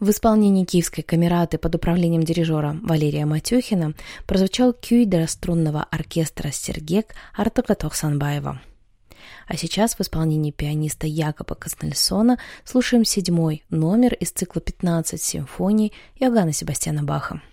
В исполнении Киевской камераты под управлением дирижера Валерия Матюхина прозвучал кюй для струнного оркестра «Сергек» Артука Тохсанбаева. А сейчас в исполнении пианиста Якоба Коснельсона слушаем 7-й номер из цикла 15 симфоний Иоганна Себастьяна Баха.